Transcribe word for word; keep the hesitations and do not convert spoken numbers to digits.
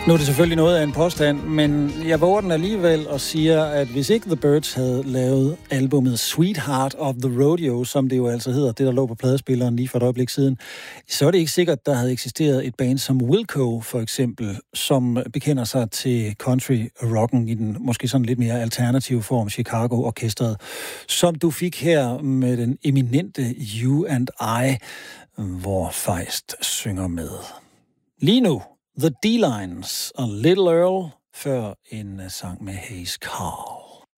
Nu er det selvfølgelig noget af en påstand, men jeg våger den alligevel og siger, at hvis ikke The Byrds havde lavet albumet Sweetheart of the Rodeo, som det jo altså hedder, det der lå på pladespilleren lige for et øjeblik siden, så er det ikke sikkert, der havde eksisteret et band som Wilco, for eksempel, som bekender sig til country rocken i den måske sådan lidt mere alternative form, Chicago-orkestret, som du fik her med den eminente You and I, hvor Feist synger med. Lige nu, The D-Lines og Little Earl, før en sang med Hayes Carll.